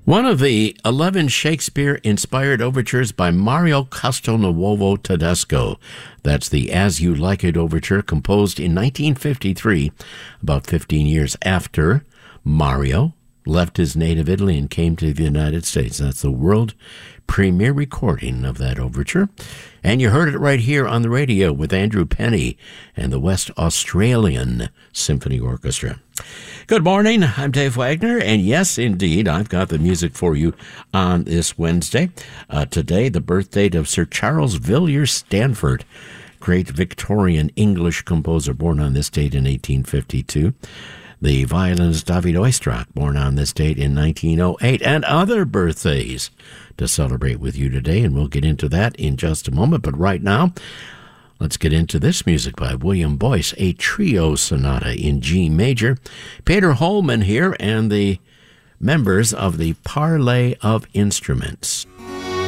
One of the 11 Shakespeare-inspired overtures by Mario Castelnuovo Tedesco. That's the As You Like It overture, composed in 1953, about 15 years after Mario left his native Italy and came to the United States. That's the world premiere recording of that overture. And you heard it right here on the radio with Andrew Penny and the West Australian Symphony Orchestra. Good morning, I'm Dave Wagner, and yes, indeed, I've got the music for you on this Wednesday. Today, the birth date of Sir Charles Villiers Stanford, great Victorian English composer, born on this date in 1852. The violinist David Oistrakh, born on this date in 1908, and other birthdays to celebrate with you today, and we'll get into that in just a moment. But right now, let's get into this music by William Boyce, a trio sonata in G major. Peter Holman here and the members of the Parley of Instruments.